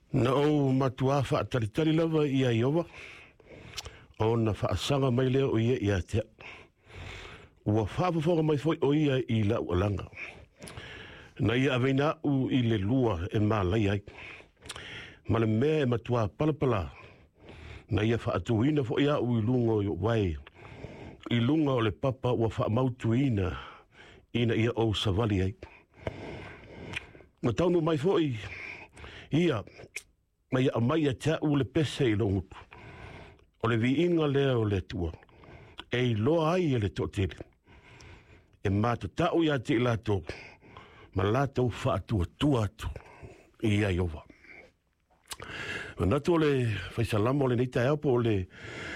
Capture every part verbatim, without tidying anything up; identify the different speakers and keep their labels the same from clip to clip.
Speaker 1: Na o matua wha taritari lava ia iowa. O na wha asanga mai leo o ia ia tea. Ua whaafafonga mai foi o ia i la ualanga. Na ia aveina u i le lua e malai ai. Ma le mea e matua palapala. Na ia wha atuina fo ia u i lunga o wai. I lunga o le papa ua wha mautuina ina ia o savali ai. Ma taunu mai foi ia mai a mai a tea u le pese i longutu. O le vi inga lea o le tua. E i loa ai e le totele. E mata tau ia te lato. Ma lato wha atua tua atu. I a iova. Nato le whaisalamo le neita eapo o le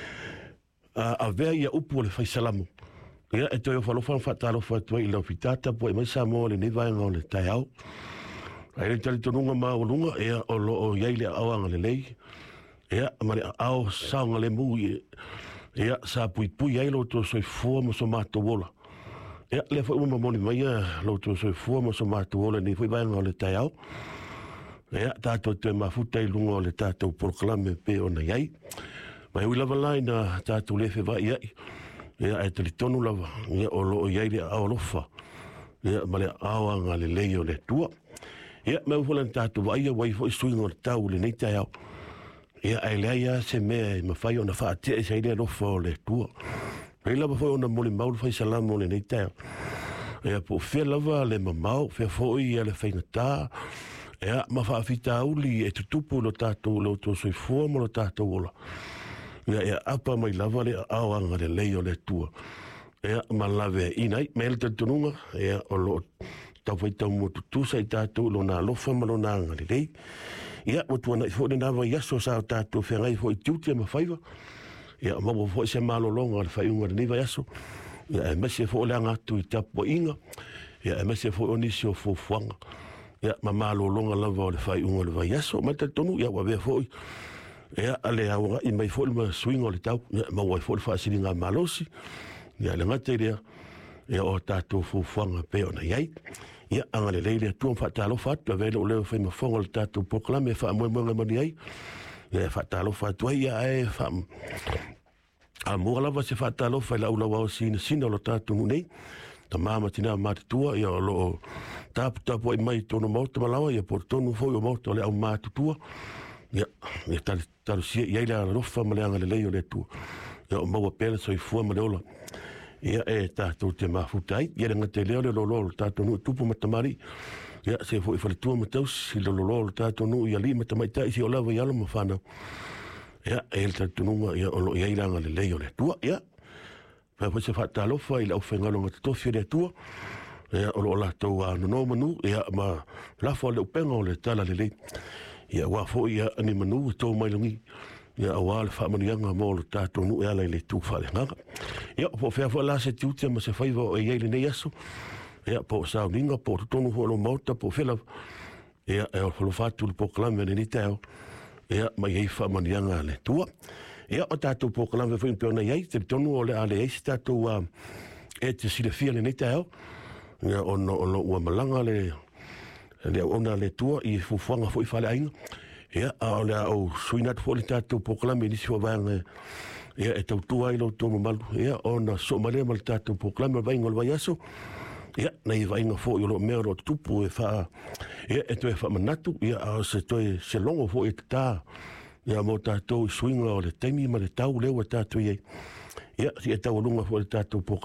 Speaker 1: a vea ia upu o le whaisalamo. Ia e toi o whalofa whatalo whatua i lau fitata po e mai sa mo le nevaenga o le tai au. Ai le tali tonunga maa o lunga ea o lo o iai le awanga le lei. Ea mare ao saunga le mui. Ea sa pui pui ai lo to soi fua mo so mato wola. Ea le fo uma moni mai lo to soi fua mo so mato wola ni fui vaenga o le tai au. Ea tato te mafuta i lunga o le tato proklame pe o na iai. Mai ui lava lai na tato lefe vai iai. Ea e tali tonu lava. Ea o lo o iai le ao lofa. Ea mare awanga le lei o le tua. Ia me ufolan tatu vai ia wai foi swing o tau le nei tai au. Ia ai lea ia se mea i mawhai o na wha atea i saile alofa o le tua. Pei lava foi o na moli maulu fai salamo le nei tai au. Ia po fea lava le mamau, fea foi ia le whaina tā. Ia ma wha awhita auli e tutupu lo tātou lo tō soi fua mo lo tātou ola. Ia ia apa mai lava le awanga le lei o le tua. Ia ma lave inai, me le tantununga, ia o lo tau fai tau mo tutusa i tātou lo nā lofa ma lo nā ngari rei. Ia, o tuana i fōne nāwa iaso sa o tātou whengai fōi tiutia ma whaiva. Ia, mawa fōi se mālo longa le whai unga niwa iaso. Ia, e mesi e fōi le angatu i tapo inga. Ia, e mesi e fōi onisi o fōfuanga. Ia, ma mālo longa lava o le whai unga le vai iaso. Ma te tonu, ia, wa bea fōi. Ia, ale aunga i mai fōi ma swinga o le tau. Ia, ma wai fōi whaasiri ngā malosi. Ia, le ngate rea. Ia, o tātou fōfuanga pe o na iai. Ia, anga le leile tuam whaatalo whatu, a vele o leo whai mawhonga le tātou poklame, wha amoe moenga mani ai. Ia, whaatalo whatu ai, ia, e, wha... A mua lava se whaatalo whai lau lau au sina sina o lo tātou munei. Ta māma tina mātutua, ia, o lo tāpu tāpu ai mai tono mauta malawa, ia, por tonu fōi o mauta o le au mātutua. Ia, ia, tali, tali sia, ia, ia, rofa ma le anga le leio le tua. Ia, o maua pēle so i fua ma le ola. Ia e tātou te mafuta ai. Ia renga te leo le lolo tātou nu tupu matamari. Ia se fo i whaletua mataus i le lolo tātou nu i ali matamaita isi o lawa i ala ma whanau. Ia e le tātou nunga ia o lo i ailanga le leo le tua. Ia whai whai se whaatalofa i lau whengalonga te tofi le tua. Ia o lo lātou a nono manu. Ia ma lafo le upenga o le tala le le. Ia wafo ia ani manu i tō mailungi. Ia awal fa manianga mo lo tātou nu ia le tu fa le nganga. Ia po fea fa la se tutia ma se faiva o ia le nei aso. Ia po sa ninga po tonu ho lo mauta po fela. Ia e o lo fatu le poklame le ni tau. Ia ma ia fa manianga le tua. Ia o tātou poklame foi pe ona ia te tonu o le ale e tātou a e te sile fia le ni tau. Ia ono ono ua malanga le le ona le tua i fufuanga foi fa le ainga. Ia, a le au suinat fo le tātou poklame nisi wa vanga. Ia, e tau tua i lau tōmu malu. Ia, o na so malea ma le tātou poklame wa vainga o le vai aso. Ia, na i vainga fo i lo mea ro tupu e wha. Ia, e toi wha manatu. Ia, a se toi se longo fo e tā. Ia, mo tātou i suinga o le taimi ma le tau leo a tātou iei. Ia, si e tau alunga fo le tātou poklame.